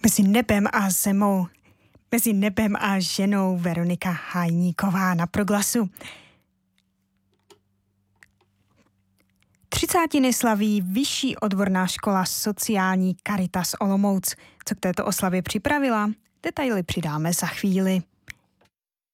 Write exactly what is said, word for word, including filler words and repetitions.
Mezi nebem a zemou, mezi nebem a ženou Veronika Hajníková na Proglasu. Třicátiny slaví Vyšší odborná škola sociální Caritas Olomouc. Co k této oslavě připravila? Detaily přidáme za chvíli.